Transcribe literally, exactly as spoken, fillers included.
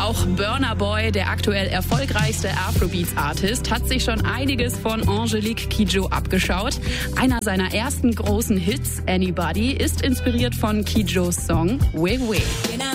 Auch Burna Boy, der aktuell erfolgreichste Afrobeats-Artist, hat sich schon einiges von Angelique Kidjo abgeschaut. Einer seiner ersten großen Hits, Anybody, ist inspiriert von Kidjos Song We We.